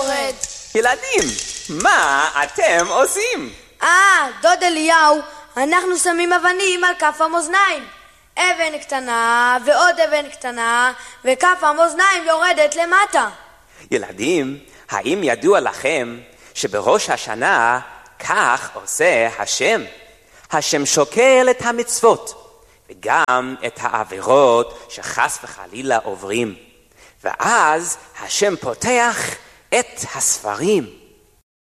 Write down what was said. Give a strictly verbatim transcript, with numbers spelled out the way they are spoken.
יורד. ילדים, מה אתם עושים? אה, דוד אליהו, אנחנו שמים אבנים על כף המאזניים. אבן קטנה ועוד אבן קטנה, וכף המאזניים יורדת למטה. ילדים, האם ידוע לכם שבראש השנה כך עושה השם? השם שוקל את המצוות וגם את העבירות שחס וחלילה עוברים. ואז השם פותח את הספרים